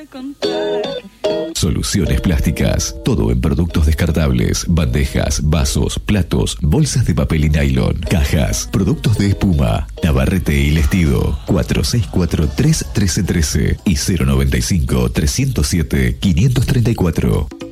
Soluciones plásticas. Todo en productos descartables. Bandejas, vasos, platos, bolsas de papel y nylon, cajas, productos de espuma. Navarrete y Lestido. 4643-1313 y 095-307-534.